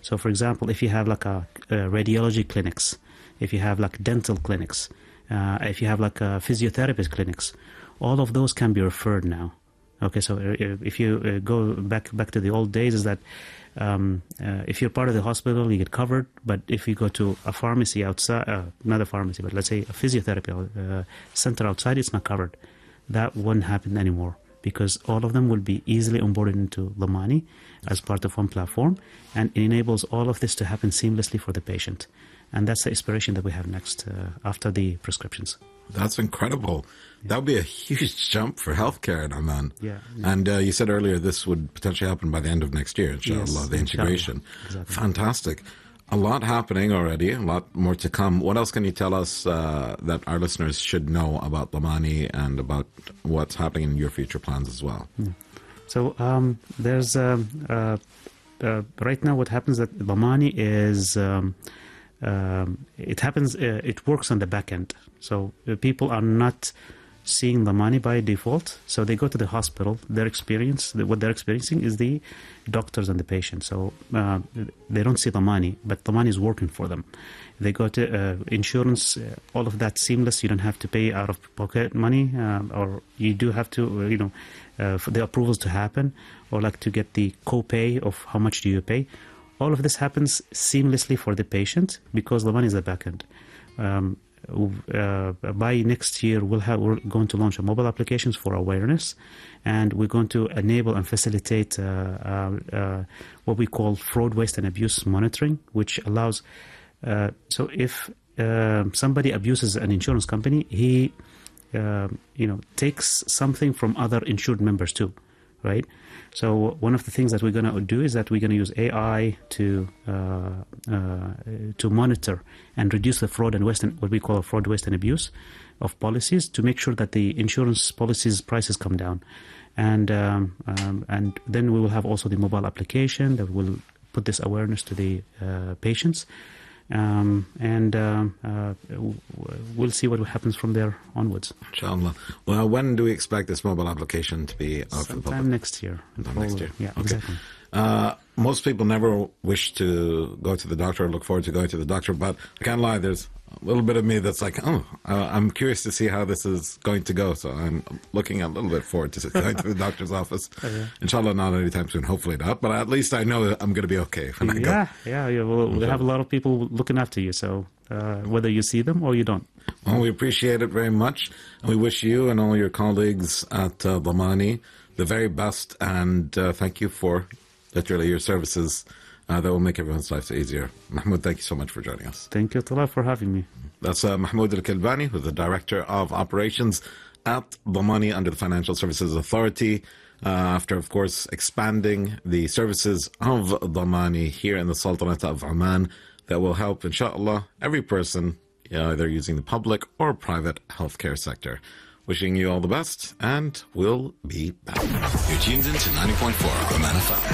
So, for example, if you have like a radiology clinics, if you have like dental clinics, if you have like physiotherapist clinics, all of those can be referred now. Okay, so if you go back to the old days, is that if you're part of the hospital, you get covered. But if you go to a pharmacy outside, not a pharmacy, but let's say a physiotherapy center outside, it's not covered. That won't happen anymore, because all of them will be easily onboarded into Dhamani as part of one platform, and it enables all of this to happen seamlessly for the patient. And that's the inspiration that we have next after the prescriptions. That's incredible. Yeah. That would be a huge jump for healthcare in Oman. Yeah. And you said earlier this would potentially happen by the end of next year, inshallah, yes, the integration. Exactly. Fantastic. A lot happening already, a lot more to come. What else can you tell us that our listeners should know about Dhamani and about what's happening in your future plans as well? Yeah. So there's right now what happens that Dhamani is it works on the back end. So people are not seeing the money by default. So they go to the hospital. What they're experiencing is the doctors and the patients. So they don't see the money, but the money is working for them. They go to insurance, all of that seamless. You don't have to pay out of pocket money, or you do have to, for the approvals to happen, or like to get the co-pay of how much do you pay. All of this happens seamlessly for the patient because the money is the back end. By next year, we're going to launch a mobile applications for awareness, and we're going to enable and facilitate what we call fraud, waste, and abuse monitoring, which allows. So if somebody abuses an insurance company, he takes something from other insured members too, right? So one of the things that we're going to do is that we're going to use AI to monitor and reduce the fraud and waste, and what we call fraud, waste, and abuse of policies, to make sure that the insurance policies prices come down, and then we will have also the mobile application that will put this awareness to the patients. We'll see what happens from there onwards. Inshallah. Well, when do we expect this mobile application to be out for the public? Sometime next year. Next year. Yeah, okay. Exactly. Most people never wish to go to the doctor or look forward to going to the doctor, but I can't lie, there's a little bit of me that's like, I'm curious to see how this is going to go, so I'm looking a little bit forward to going to the doctor's office. Yeah. Inshallah, not anytime soon, hopefully not, but at least I know that I'm going to be okay when I go. Yeah, we'll have a lot of people looking after you, so whether you see them or you don't. Well, we appreciate it very much, and we wish you and all your colleagues at Dhamani the very best, and thank you for literally your services that will make everyone's lives easier. Mahmoud, thank you so much for joining us. Thank you, Talal, for having me. That's Mahmoud Al-Kilbani, who's the Director of Operations at Dhamani under the Financial Services Authority. After, of course, expanding the services of Dhamani here in the Sultanate of Oman, that will help, inshallah, every person, either using the public or private healthcare sector. Wishing you all the best, and we'll be back. You're tuned in to 90.4 Oman FM.